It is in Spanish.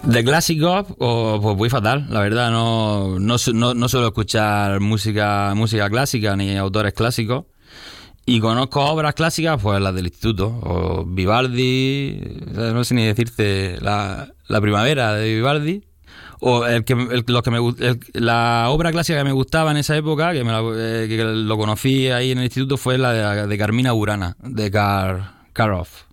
De clásicos, pues voy fatal, la verdad. No suelo escuchar música clásica ni autores clásicos. Y conozco obras clásicas, pues las del instituto. O Vivaldi, no sé ni decirte, la primavera de Vivaldi. O la obra clásica que me gustaba en esa época, que lo conocí ahí en el instituto, fue la de Carmina Burana, de Karloff.